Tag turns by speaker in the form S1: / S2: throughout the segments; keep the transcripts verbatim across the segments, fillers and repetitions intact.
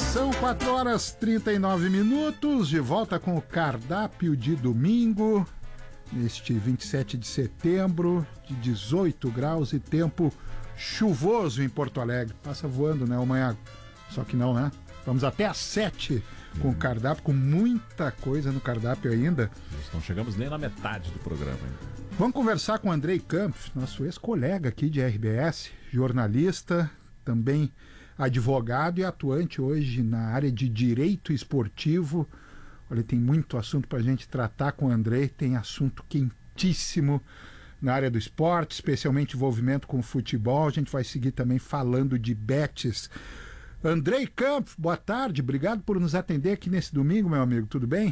S1: São quatro horas e trinta e nove minutos, de volta com o cardápio de domingo, neste vinte e sete de setembro, de dezoito graus e tempo chuvoso em Porto Alegre. Passa voando, né, o Manhago? Só que não, né? Vamos até às sete com o cardápio, com muita coisa no cardápio ainda.
S2: Nós não chegamos nem na metade do programa ainda.
S1: Vamos conversar com o Andrei Campos, nosso ex-colega aqui de R B S, jornalista, também advogado e atuante hoje na área de direito esportivo. Olha, tem muito assunto para a gente tratar com o Andrei, tem assunto quentíssimo na área do esporte, especialmente envolvimento com o futebol. A gente vai seguir também falando de bets. Andrei Campos, boa tarde, obrigado por nos atender aqui nesse domingo, meu amigo, tudo bem?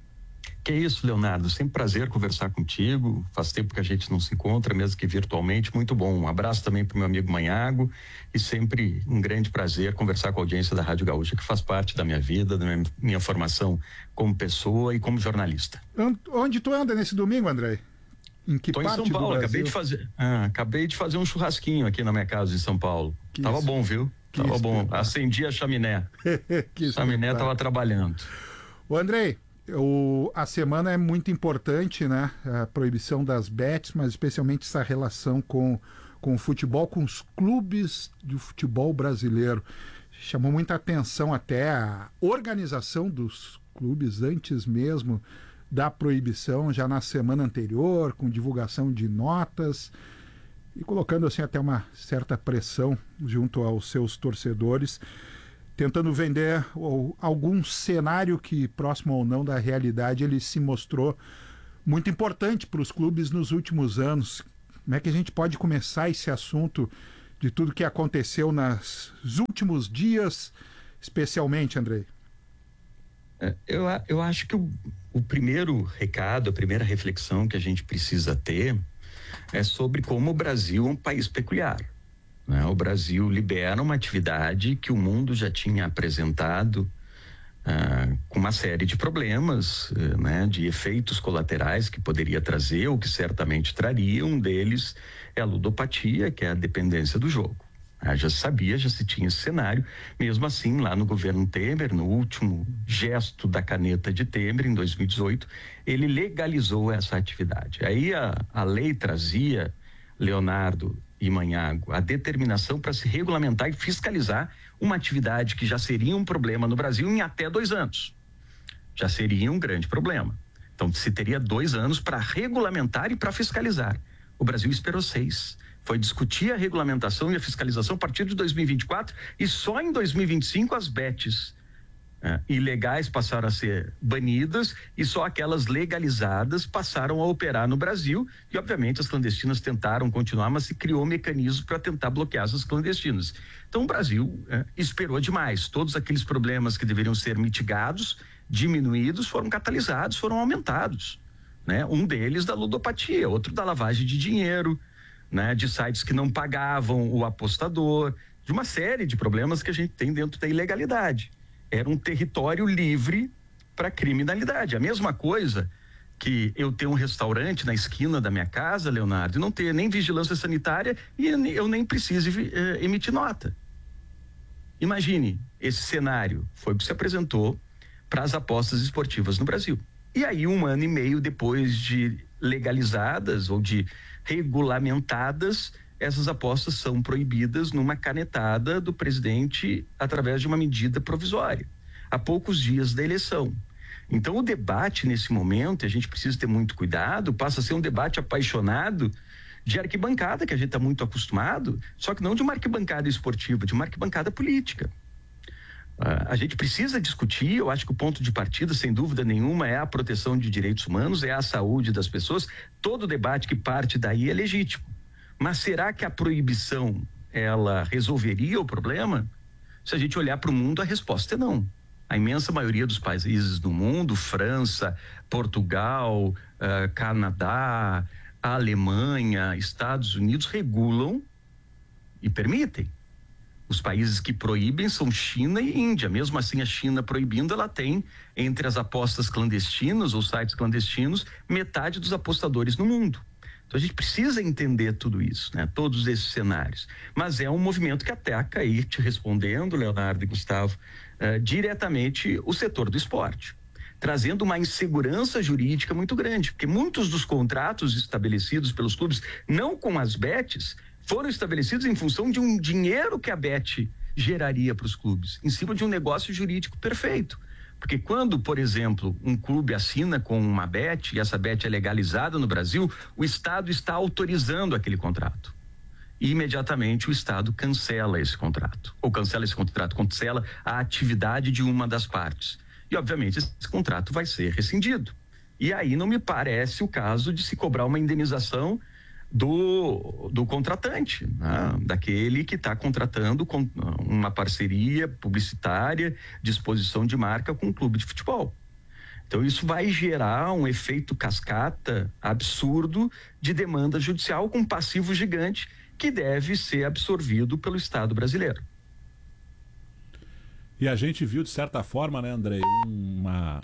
S3: Que isso, Leonardo, sempre prazer conversar contigo, faz tempo que a gente não se encontra, mesmo que virtualmente, muito bom. Um abraço também para o meu amigo Manhago e sempre um grande prazer conversar com a audiência da Rádio Gaúcha, que faz parte da minha vida, da minha, minha formação como pessoa e como jornalista.
S1: Onde tu anda nesse domingo, Andrei? Em que
S3: Tô
S1: parte
S3: em São Paulo,
S1: do
S3: acabei de fazer, ah, acabei de fazer um churrasquinho aqui na minha casa em São Paulo. Que Tava isso? bom, viu? Que Tava bom, acendi a chaminé. A chaminé tava trabalhando.
S1: Ô Andrei, O, a semana é muito importante, né? A proibição das bets, mas especialmente essa relação com, com o futebol, com os clubes do futebol brasileiro. Chamou muita atenção até a organização dos clubes antes mesmo da proibição, já na semana anterior, com divulgação de notas e colocando assim até uma certa pressão junto aos seus torcedores, tentando vender ou, algum cenário que, próximo ou não da realidade, ele se mostrou muito importante para os clubes nos últimos anos. Como é que a gente pode começar esse assunto de tudo que aconteceu nos últimos dias, especialmente, Andrei?
S3: É, eu, eu acho que o, o primeiro recado, a primeira reflexão que a gente precisa ter é sobre como o Brasil é um país peculiar. O Brasil libera uma atividade que o mundo já tinha apresentado ah, com uma série de problemas, né, de efeitos colaterais que poderia trazer ou que certamente traria. Um deles é a ludopatia, que é a dependência do jogo. Ah, já se sabia, já se tinha esse cenário. Mesmo assim, lá no governo Temer, no último gesto da caneta de Temer, em dois mil e dezoito, ele legalizou essa atividade. Aí a, a lei trazia, Leonardo e Manhago, a determinação para se regulamentar e fiscalizar uma atividade que já seria um problema no Brasil em até dois anos. Já seria um grande problema. Então se teria dois anos para regulamentar e para fiscalizar. O Brasil esperou seis. Foi discutir a regulamentação e a fiscalização a partir de dois mil e vinte e quatro e só em dois mil e vinte e cinco as bets É, ilegais passaram a ser banidas e só aquelas legalizadas passaram a operar no Brasil e obviamente as clandestinas tentaram continuar, mas se criou um mecanismo para tentar bloquear essas clandestinas. Então o Brasil é, esperou demais. Todos aqueles problemas que deveriam ser mitigados, diminuídos, foram catalisados, foram aumentados, né? Um deles da ludopatia, outro da lavagem de dinheiro, né? De sites que não pagavam o apostador, de uma série de problemas que a gente tem dentro da ilegalidade. Era um território livre para criminalidade. A mesma coisa que eu ter um restaurante na esquina da minha casa, Leonardo, e não ter nem vigilância sanitária e eu nem precise eh, emitir nota. Imagine, esse cenário foi o que se apresentou para as apostas esportivas no Brasil. E aí, um ano e meio depois de legalizadas ou de regulamentadas, essas apostas são proibidas numa canetada do presidente através de uma medida provisória, há poucos dias da eleição. Então o debate nesse momento, a gente precisa ter muito cuidado, passa a ser um debate apaixonado de arquibancada, que a gente está muito acostumado, só que não de uma arquibancada esportiva, de uma arquibancada política. Uh, a gente precisa discutir, eu acho que o ponto de partida, sem dúvida nenhuma, é a proteção de direitos humanos, é a saúde das pessoas. Todo debate que parte daí é legítimo. Mas será que a proibição, ela resolveria o problema? Se a gente olhar para o mundo, a resposta é não. A imensa maioria dos países do mundo, França, Portugal, uh, Canadá, Alemanha, Estados Unidos, regulam e permitem. Os países que proíbem são China e Índia. Mesmo assim, a China proibindo, ela tem, entre as apostas clandestinas ou sites clandestinos, metade dos apostadores no mundo. Então a gente precisa entender tudo isso, né? Todos esses cenários. Mas é um movimento que ataca, aí te respondendo, Leonardo e Gustavo, uh, diretamente o setor do esporte, trazendo uma insegurança jurídica muito grande, porque muitos dos contratos estabelecidos pelos clubes, não com as bets, foram estabelecidos em função de um dinheiro que a bet geraria para os clubes, em cima de um negócio jurídico perfeito. Porque quando, por exemplo, um clube assina com uma bet e essa bet é legalizada no Brasil, o Estado está autorizando aquele contrato. E imediatamente o Estado cancela esse contrato, ou cancela esse contrato, cancela a atividade de uma das partes. E, obviamente, esse contrato vai ser rescindido. E aí não me parece o caso de se cobrar uma indenização do, do contratante, né? Daquele que está contratando com uma parceria publicitária de exposição de marca com um clube de futebol. Então isso vai gerar um efeito cascata absurdo de demanda judicial com passivo gigante que deve ser absorvido pelo Estado brasileiro.
S2: E a gente viu, de certa forma, né, Andrei, uma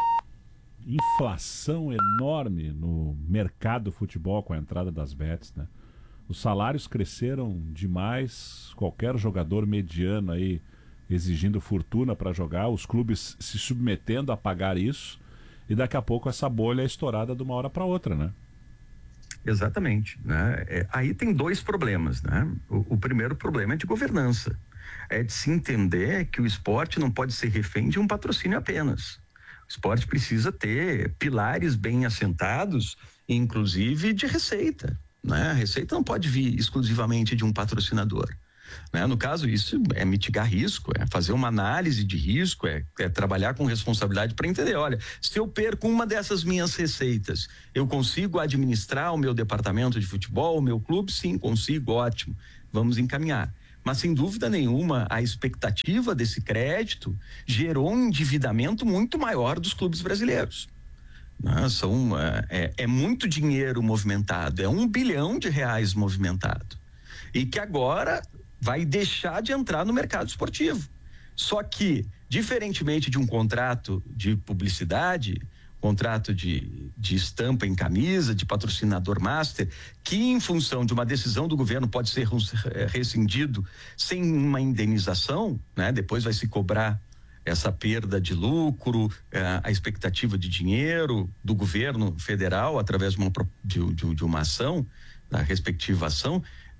S2: inflação enorme no mercado do futebol com a entrada das bets, né? Os salários cresceram demais, qualquer jogador mediano aí exigindo fortuna para jogar, os clubes se submetendo a pagar isso, e daqui a pouco essa bolha é estourada de uma hora para outra, né?
S3: Exatamente, né? É, aí tem dois problemas, né? O, o primeiro problema é de governança, é de se entender que o esporte não pode ser refém de um patrocínio apenas. O esporte precisa ter pilares bem assentados, inclusive de receita, né? A receita não pode vir exclusivamente de um patrocinador, né? No caso, isso é mitigar risco, é fazer uma análise de risco, é, é trabalhar com responsabilidade para entender, olha, se eu perco uma dessas minhas receitas, eu consigo administrar o meu departamento de futebol, o meu clube? Sim, consigo, ótimo, vamos encaminhar. Mas, sem dúvida nenhuma, a expectativa desse crédito gerou um endividamento muito maior dos clubes brasileiros. Né? São, é, é muito dinheiro movimentado, é um bilhão de reais movimentado. E que agora vai deixar de entrar no mercado esportivo. Só que, diferentemente de um contrato de publicidade, contrato de, de estampa em camisa, de patrocinador master, que em função de uma decisão do governo pode ser rescindido sem uma indenização, né? Depois vai se cobrar essa perda de lucro, eh, a expectativa de dinheiro do governo federal através de uma, de, de, de uma ação, da respectiva ação.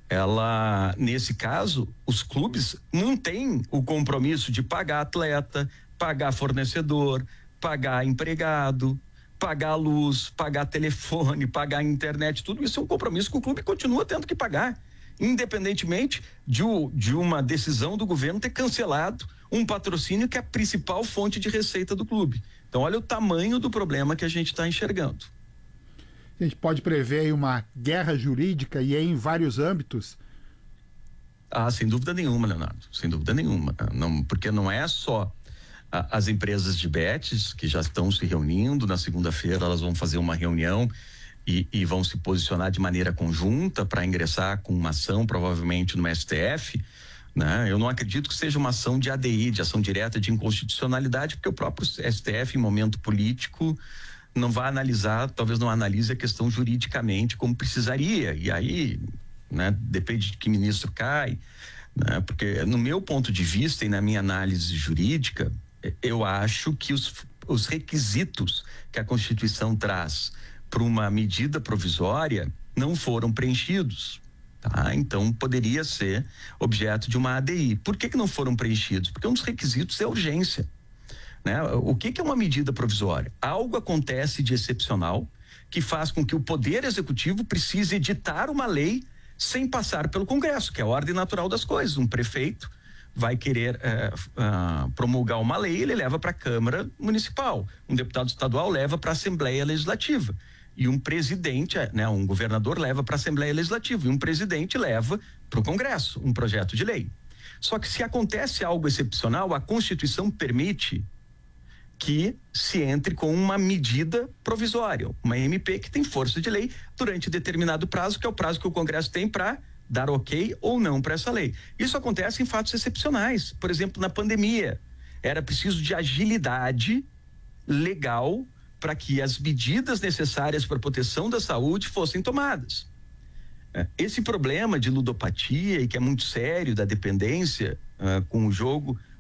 S3: Ela, nesse caso, os clubes não têm o compromisso de pagar atleta, pagar fornecedor, pagar empregado, pagar luz, pagar telefone, pagar internet, tudo isso é um compromisso que o clube continua tendo que pagar, independentemente de, de uma decisão do governo ter cancelado um patrocínio que é a principal fonte de receita do clube. Então, olha o tamanho do problema que a gente está enxergando.
S1: A gente pode prever aí uma guerra jurídica e aí em vários âmbitos?
S3: Ah, sem dúvida nenhuma, Leonardo, sem dúvida nenhuma. Não, porque não é só a, as empresas de bets que já estão se reunindo. Na segunda-feira elas vão fazer uma reunião e, e vão se posicionar de maneira conjunta para ingressar com uma ação, provavelmente no S T F. Né? Eu não acredito que seja uma ação de A D I, de ação direta de inconstitucionalidade, porque o próprio S T F, em momento político, não vai analisar, talvez não analise a questão juridicamente como precisaria, e aí, né, depende de que ministro cai, né, porque no meu ponto de vista e na minha análise jurídica, eu acho que os, os requisitos que a Constituição traz para uma medida provisória não foram preenchidos, tá? Então poderia ser objeto de uma A D I. Por que que não foram preenchidos? Porque um dos requisitos é urgência. Né? O que que é uma medida provisória? Algo acontece de excepcional que faz com que o Poder Executivo precise editar uma lei sem passar pelo Congresso, que é a ordem natural das coisas. Um prefeito vai querer é, é, promulgar uma lei, ele leva para a Câmara Municipal, um deputado estadual leva para a Assembleia Legislativa e um presidente, né, um governador leva para a Assembleia Legislativa e um presidente leva para o Congresso um projeto de lei. Só que se acontece algo excepcional, a Constituição permite que se entre com uma medida provisória, uma M P que tem força de lei durante determinado prazo, que é o prazo que o Congresso tem para dar ok ou não para essa lei. Isso acontece em fatos excepcionais. Por exemplo, na pandemia, era preciso de agilidade legal para que as medidas necessárias para a proteção da saúde fossem tomadas. Esse problema de ludopatia, e que é muito sério, da dependência uh, com o jogo,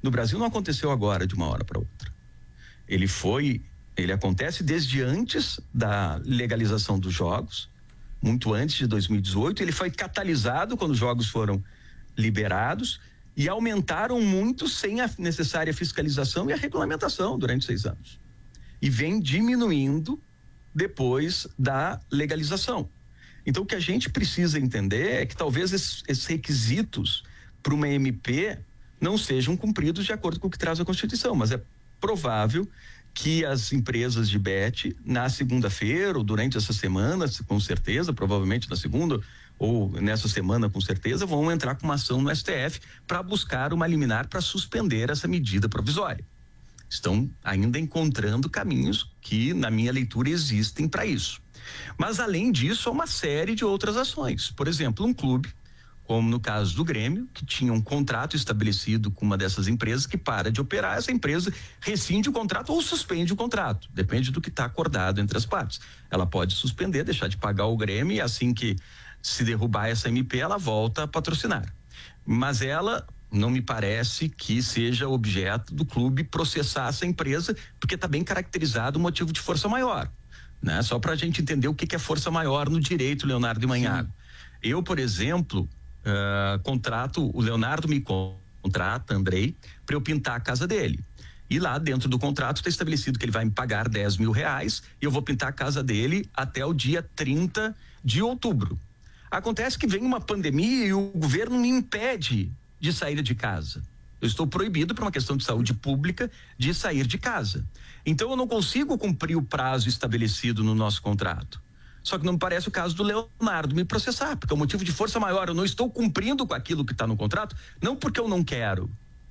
S3: no Brasil não aconteceu agora de uma hora para outra. Ele foi, ele acontece desde antes da legalização dos jogos, muito antes de dois mil e dezoito. Ele foi catalisado quando os jogos foram liberados e aumentaram muito sem a necessária fiscalização e a regulamentação durante seis anos. E vem diminuindo depois da legalização. Então, o que a gente precisa entender é que talvez esses, esses requisitos para uma M P não sejam cumpridos de acordo com o que traz a Constituição, mas é provável que as empresas de bet, na segunda-feira ou durante essa semana, com certeza, provavelmente na segunda ou nessa semana com certeza, vão entrar com uma ação no S T F para buscar uma liminar para suspender essa medida provisória. Estão ainda encontrando caminhos que, na minha leitura, existem para isso. Mas, além disso, há uma série de outras ações. Por exemplo, um clube, como no caso do Grêmio, que tinha um contrato estabelecido com uma dessas empresas que para de operar, essa empresa rescinde o contrato ou suspende o contrato, depende do que está acordado entre as partes. Ela pode suspender, deixar de pagar o Grêmio e assim que se derrubar essa M P, ela volta a patrocinar. Mas ela não me parece que seja objeto do clube processar essa empresa, porque está bem caracterizado o motivo de força maior, né? Só para a gente entender o que, que é força maior no direito, Leonardo e Manhago. Sim. Eu, por exemplo, uh, contrato, o Leonardo me contrata, Andrei, para eu pintar a casa dele. E lá dentro do contrato está estabelecido que ele vai me pagar dez mil reais e eu vou pintar a casa dele até o dia trinta de outubro. Acontece que vem uma pandemia e o governo me impede de sair de casa. Eu estou proibido, por uma questão de saúde pública, de sair de casa. Então eu não consigo cumprir o prazo estabelecido no nosso contrato. Só que não me parece o caso do Leonardo me processar, porque é um motivo de força maior. Eu não estou cumprindo com aquilo que está no contrato, não porque eu não quero,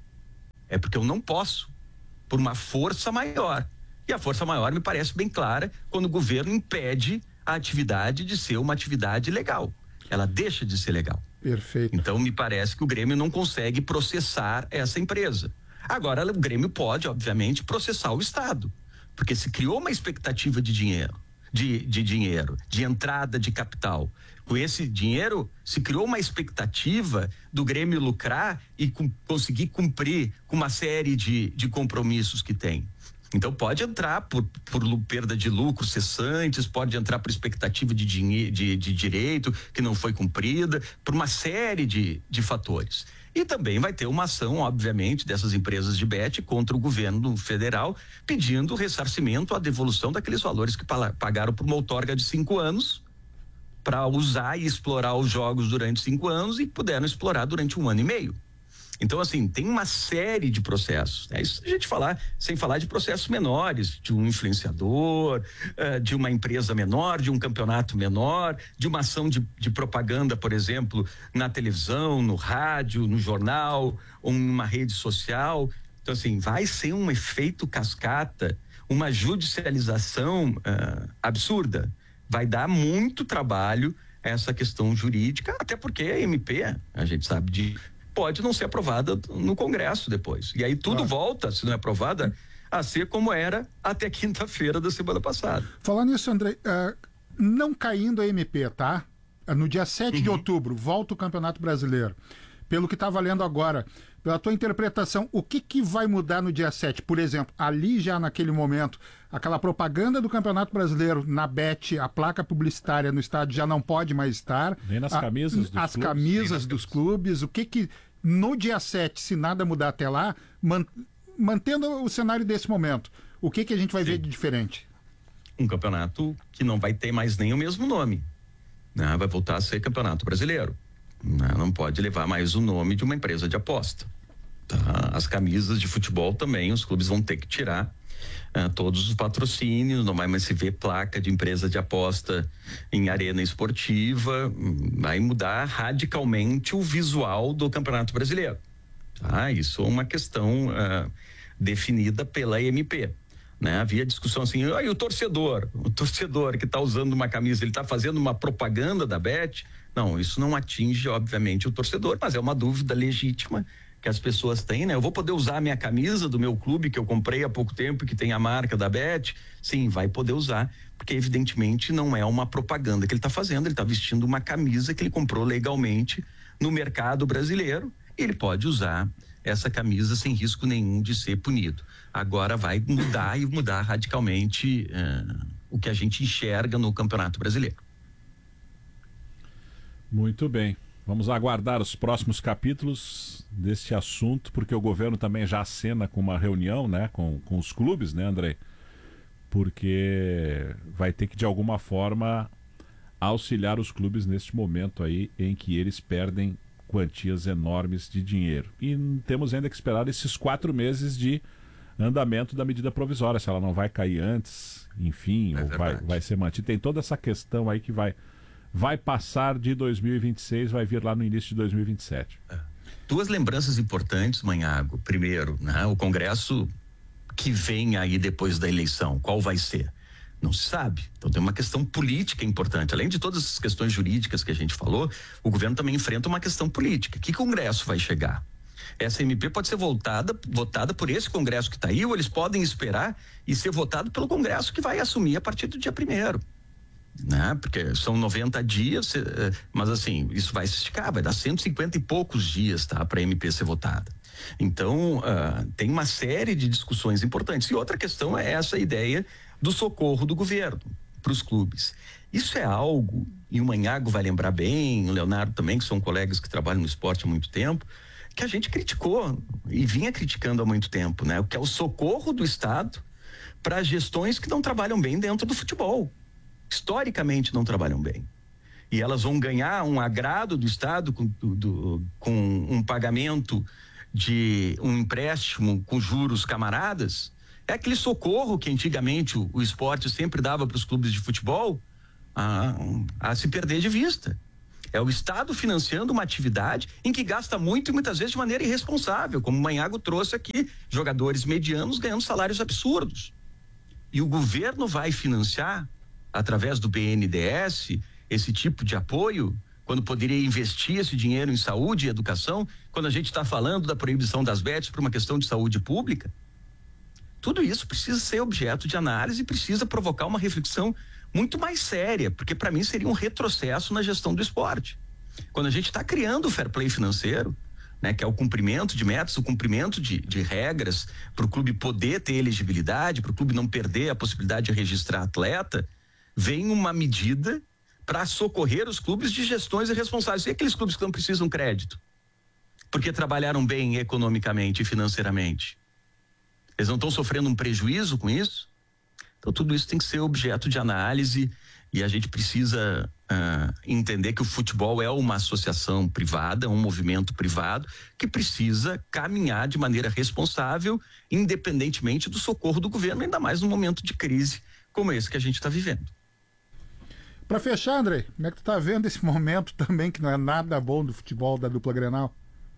S3: é porque eu não posso, por uma força maior. E a força maior me parece bem clara quando o governo impede a atividade de ser uma atividade legal. Ela deixa de ser legal.
S1: Perfeito.
S3: Então me parece que o Grêmio não consegue processar essa empresa. Agora o Grêmio pode, obviamente, processar o Estado, porque se criou uma expectativa de dinheiro, de, de dinheiro, de entrada de capital. Com esse dinheiro se criou uma expectativa do Grêmio lucrar e com, conseguir cumprir com uma série de, de compromissos que tem. Então pode entrar por, por perda de lucro cessantes, pode entrar por expectativa de, dinhe, de, de direito que não foi cumprida, por uma série de, de fatores. E também vai ter uma ação, obviamente, dessas empresas de bet contra o governo federal, pedindo ressarcimento, a devolução daqueles valores que pagaram por uma outorga de cinco anos para usar e explorar os jogos durante cinco anos e puderam explorar durante um ano e meio. Então, assim, tem uma série de processos, né? Isso a gente falar, sem falar de processos menores, de um influenciador, uh, de uma empresa menor, de um campeonato menor, de uma ação de, de propaganda, por exemplo, na televisão, no rádio, no jornal, ou numa rede social. Então, assim, vai ser um efeito cascata, uma judicialização uh, absurda. Vai dar muito trabalho essa questão jurídica, até porque a M P, a gente sabe de... pode não ser aprovada no Congresso depois. E aí tudo claro. volta, se não é aprovada, a ser como era até quinta-feira da semana passada.
S1: Falar nisso, André, uh, não caindo a M P, tá? Uh, no dia sete uhum. de outubro, volta o Campeonato Brasileiro. Pelo que está valendo agora, pela tua interpretação, o que, que vai mudar no dia sete? Por exemplo, ali já naquele momento, aquela propaganda do Campeonato Brasileiro na Bet, a placa publicitária no estádio já não pode mais estar.
S2: Nem nas camisas dos
S1: As
S2: clubes.
S1: camisas dos clubes. O que que, no dia sete, se nada mudar até lá, man, mantendo o cenário desse momento, o que que a gente vai Sim. ver de diferente?
S3: Um campeonato que não vai ter mais nem o mesmo nome, né? Vai voltar a ser Campeonato Brasileiro. Não pode levar mais o nome de uma empresa de aposta. Tá? As camisas de futebol também, os clubes vão ter que tirar uh, todos os patrocínios, não vai mais se ver placa de empresa de aposta em arena esportiva, vai mudar radicalmente o visual do Campeonato Brasileiro. Tá? Isso é uma questão uh, definida pela M P. Né? Havia discussão assim, ah, e o torcedor, o torcedor que está usando uma camisa, ele está fazendo uma propaganda da Bet? Não, isso não atinge, obviamente, o torcedor, mas é uma dúvida legítima que as pessoas têm, né? Eu vou poder usar a minha camisa do meu clube que eu comprei há pouco tempo, que tem a marca da Bet? Sim, vai poder usar, porque evidentemente não é uma propaganda que ele está fazendo, ele está vestindo uma camisa que ele comprou legalmente no mercado brasileiro e ele pode usar essa camisa sem risco nenhum de ser punido. Agora vai mudar e mudar radicalmente uh, o que a gente enxerga no Campeonato Brasileiro.
S2: Muito bem. Vamos aguardar os próximos capítulos deste assunto, porque o governo também já acena com uma reunião, né, com, com os clubes, né, André? Porque vai ter que, de alguma forma, auxiliar os clubes neste momento aí em que eles perdem quantias enormes de dinheiro. E temos ainda que esperar esses quatro meses de andamento da medida provisória, se ela não vai cair antes, enfim,
S3: é
S2: ou vai, vai ser mantida. Tem toda essa questão aí que vai... vai passar de dois mil e vinte e seis, vai vir lá no início de dois mil e vinte e sete.
S3: É. Duas lembranças importantes, Manhago. Primeiro, né, o Congresso que vem aí depois da eleição, qual vai ser? Não se sabe. Então tem uma questão política importante. Além de todas as questões jurídicas que a gente falou, o governo também enfrenta uma questão política. Que Congresso vai chegar? Essa M P pode ser votada, votada por esse Congresso que está aí, ou eles podem esperar e ser votado pelo Congresso que vai assumir a partir do dia primeiro. Né? Porque são noventa dias, mas assim, isso vai se esticar, vai dar cento e cinquenta e poucos dias, tá, para a M P ser votada. Então, uh, tem uma série de discussões importantes. E outra questão é essa ideia do socorro do governo para os clubes. Isso é algo, e o Manhago vai lembrar bem, o Leonardo também, que são colegas que trabalham no esporte há muito tempo, que a gente criticou e vinha criticando há muito tempo, né? O que é o socorro do Estado para gestões que não trabalham bem dentro do futebol. Historicamente não trabalham bem. E elas vão ganhar um agrado do Estado com, do, com um pagamento de um empréstimo com juros camaradas. É aquele socorro que antigamente o, o esporte sempre dava para os clubes de futebol a, a se perder de vista. É o Estado financiando uma atividade em que gasta muito e muitas vezes de maneira irresponsável, como o Manhago trouxe aqui, jogadores medianos ganhando salários absurdos. E o governo vai financiar através do B N D E S, esse tipo de apoio, quando poderia investir esse dinheiro em saúde e educação, quando a gente está falando da proibição das bets por uma questão de saúde pública. Tudo isso precisa ser objeto de análise e precisa provocar uma reflexão muito mais séria, porque para mim seria um retrocesso na gestão do esporte. Quando a gente está criando o fair play financeiro, né, que é o cumprimento de metas, o cumprimento de, de regras para o clube poder ter elegibilidade, para o clube não perder a possibilidade de registrar atleta, vem uma medida para socorrer os clubes de gestões irresponsáveis. E aqueles clubes que não precisam crédito? Porque trabalharam bem economicamente e financeiramente. Eles não estão sofrendo um prejuízo com isso? Então tudo isso tem que ser objeto de análise e a gente precisa uh, entender que o futebol é uma associação privada, um movimento privado que precisa caminhar de maneira responsável, independentemente do socorro do governo, ainda mais num momento de crise como esse que a gente está vivendo.
S1: Para fechar, André, como é que tu tá vendo esse momento também que não é nada bom do futebol da dupla Grenal?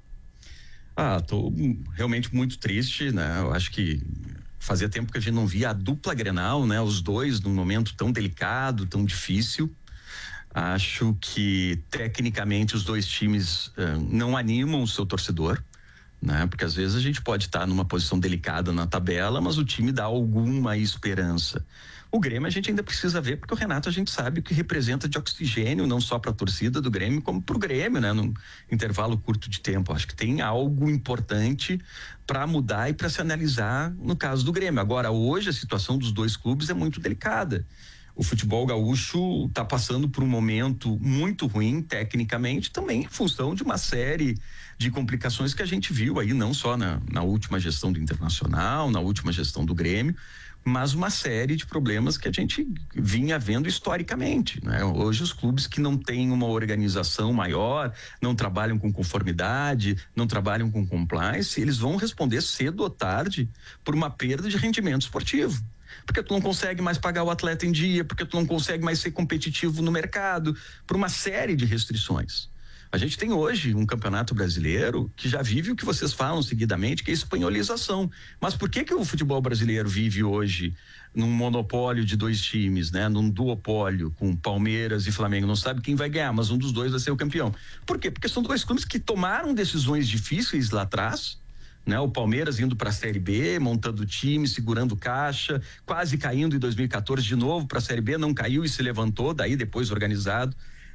S3: Ah, tô realmente muito triste, né? Eu acho que fazia tempo que a gente não via a dupla Grenal, né? Os dois num momento tão delicado, tão difícil. Acho que tecnicamente os dois times uh, não animam o seu torcedor, né? Porque às vezes a gente pode estar numa posição delicada na tabela, mas o time dá alguma esperança. O Grêmio a gente ainda precisa ver, porque o Renato a gente sabe o que representa de oxigênio, não só para a torcida do Grêmio, como para o Grêmio, né? Num intervalo curto de tempo. Acho que tem algo importante para mudar e para se analisar no caso do Grêmio. Agora, hoje a situação dos dois clubes é muito delicada. O futebol gaúcho está passando por um momento muito ruim tecnicamente, também em função de uma série de complicações que a gente viu aí, não só na, na última gestão do Internacional, na última gestão do Grêmio, mas uma série de problemas que a gente vinha vendo historicamente, né? Hoje os clubes que não têm uma organização maior, não trabalham com conformidade, não trabalham com compliance, eles vão responder cedo ou tarde por uma perda de rendimento esportivo. Porque tu não consegue mais pagar o atleta em dia, porque tu não consegue mais ser competitivo no mercado, por uma série de restrições. A gente tem hoje um campeonato brasileiro que já vive o que vocês falam seguidamente, que é a espanholização. Mas por que que o futebol brasileiro vive hoje num monopólio de dois times, né? Num duopólio com Palmeiras e Flamengo? Não sabe quem vai ganhar, mas um dos dois vai ser o campeão. Por quê? Porque são dois clubes que tomaram decisões difíceis lá atrás, né? O Palmeiras indo para a Série B, montando time, segurando caixa, quase caindo em dois mil e quatorze de novo para a Série B, não caiu e se levantou, daí depois organizado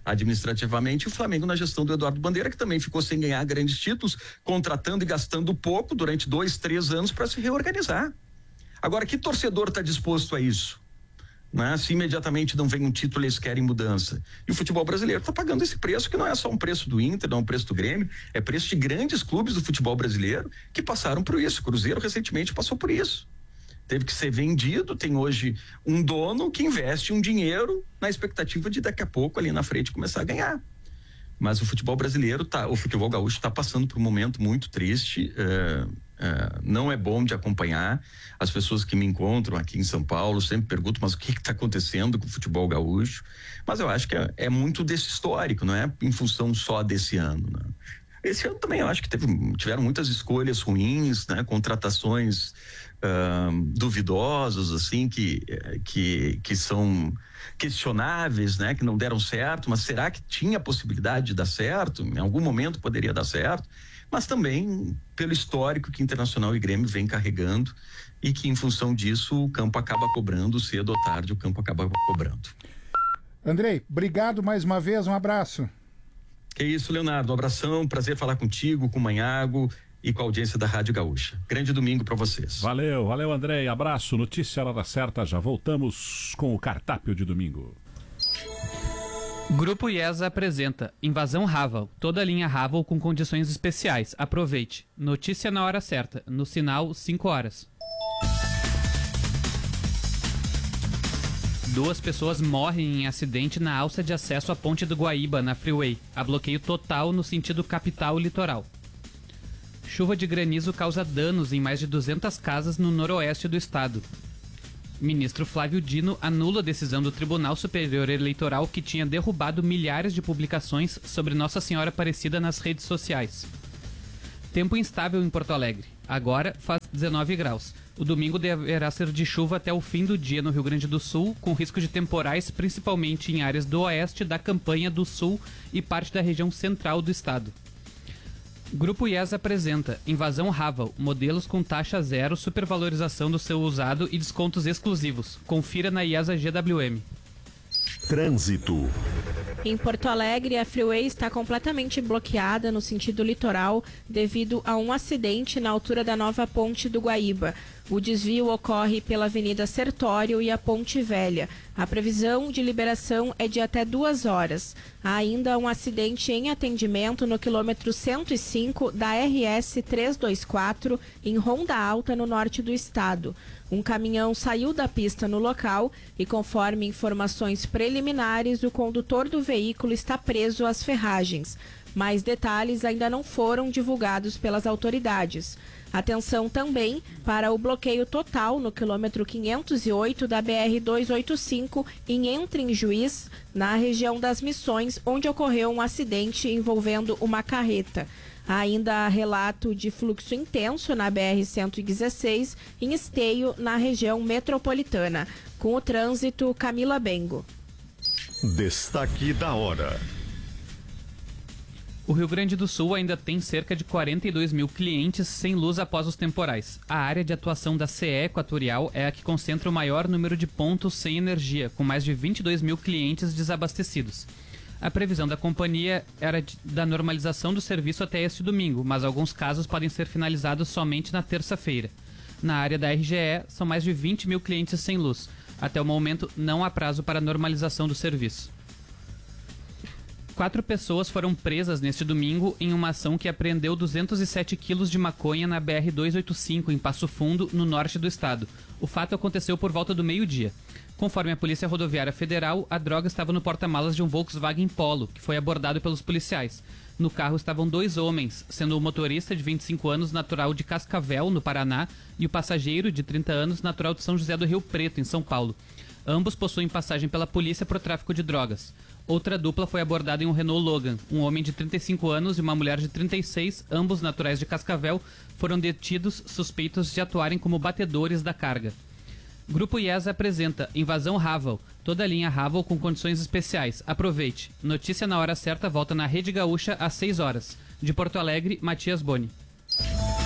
S3: administrativamente, e o Flamengo na gestão do Eduardo Bandeira, que também ficou sem ganhar grandes títulos, contratando e gastando pouco durante dois, três anos para se reorganizar. Agora, que torcedor está disposto a isso? Né? Se imediatamente não vem um título, eles querem mudança. E o futebol brasileiro está pagando esse preço, que não é só um preço do Inter, não é um preço do Grêmio, é preço de grandes clubes do futebol brasileiro que passaram por isso. O Cruzeiro recentemente passou por isso. Teve que ser vendido, tem hoje um dono que investe um dinheiro na expectativa de daqui a pouco ali na frente começar a ganhar. Mas o futebol brasileiro, tá, o futebol gaúcho está passando por um momento muito triste, uh, uh, não é bom de acompanhar. As pessoas que me encontram aqui em São Paulo sempre perguntam, mas o que está acontecendo com o futebol gaúcho? Mas eu acho que é, é muito desse histórico, não é em função só desse ano, né? Esse ano também eu acho que teve, tiveram muitas escolhas ruins, né? Contratações uh, duvidosas, assim, que, que, que são questionáveis, né? Que não deram certo, mas será que tinha possibilidade de dar certo? Em algum momento poderia dar certo, mas também pelo histórico que Internacional e Grêmio vem carregando e que em função disso o campo acaba cobrando, cedo ou tarde o campo acaba cobrando.
S1: Andrei, obrigado mais uma vez, um abraço.
S3: É isso, Leonardo, um abração, prazer falar contigo, com o Manhago e com a audiência da Rádio Gaúcha. Grande domingo para vocês.
S2: Valeu, valeu, Andrei, abraço, notícia hora certa, já voltamos com o cardápio de domingo.
S4: Grupo IESA apresenta Invasão Raval, toda a linha Raval com condições especiais, aproveite. Notícia na hora certa, no sinal cinco horas. Duas pessoas morrem em acidente na alça de acesso à Ponte do Guaíba, na Freeway. Há bloqueio total no sentido capital-litoral. Chuva de granizo causa danos em mais de duzentas casas no noroeste do estado. Ministro Flávio Dino anula a decisão do Tribunal Superior Eleitoral que tinha derrubado milhares de publicações sobre Nossa Senhora Aparecida nas redes sociais. Tempo instável em Porto Alegre. Agora faz dezenove graus. O domingo deverá ser de chuva até o fim do dia no Rio Grande do Sul, com risco de temporais, principalmente em áreas do oeste, da Campanha do Sul e parte da região central do estado. Grupo IESA apresenta Invasão Raval, modelos com taxa zero, supervalorização do seu usado e descontos exclusivos. Confira na IESA G W M.
S5: Trânsito.
S6: Em Porto Alegre, a Freeway está completamente bloqueada no sentido litoral devido a um acidente na altura da nova Ponte do Guaíba. O desvio ocorre pela Avenida Sertório e a Ponte Velha. A previsão de liberação é de até duas horas. Há ainda um acidente em atendimento no quilômetro cento e cinco da R S trezentos e vinte e quatro, em Ronda Alta, no norte do estado. Um caminhão saiu da pista no local e, conforme informações preliminares, o condutor do veículo está preso às ferragens. Mais detalhes ainda não foram divulgados pelas autoridades. Atenção também para o bloqueio total no quilômetro quinhentos e oito da B R duzentos e oitenta e cinco em Entre em Juiz, na região das Missões, onde ocorreu um acidente envolvendo uma carreta. Há ainda relato de fluxo intenso na B R cento e dezesseis, em Esteio, na região metropolitana. Com o trânsito, Camila Bengo.
S5: Destaque da hora.
S4: O Rio Grande do Sul ainda tem cerca de quarenta e dois mil clientes sem luz após os temporais. A área de atuação da C E Equatorial é a que concentra o maior número de pontos sem energia, com mais de vinte e dois mil clientes desabastecidos. A previsão da companhia era de, da normalização do serviço até este domingo, mas alguns casos podem ser finalizados somente na terça-feira. Na área da R G E, são mais de vinte mil clientes sem luz. Até o momento, não há prazo para a normalização do serviço. Quatro pessoas foram presas neste domingo em uma ação que apreendeu duzentos e sete quilos de maconha na B R duzentos e oitenta e cinco, em Passo Fundo, no norte do estado. O fato aconteceu por volta do meio-dia. Conforme a Polícia Rodoviária Federal, a droga estava no porta-malas de um Volkswagen Polo, que foi abordado pelos policiais. No carro estavam dois homens, sendo o motorista, de vinte e cinco anos, natural de Cascavel, no Paraná, e o passageiro, de trinta anos, natural de São José do Rio Preto, em São Paulo. Ambos possuem passagem pela polícia por tráfico de drogas. Outra dupla foi abordada em um Renault Logan. Um homem de trinta e cinco anos e uma mulher de trinta e seis, ambos naturais de Cascavel, foram detidos suspeitos de atuarem como batedores da carga. Grupo IESA apresenta Invasão Raval, toda a linha Raval com condições especiais. Aproveite. Notícia na hora certa volta na Rede Gaúcha às seis horas. De Porto Alegre, Matias Boni.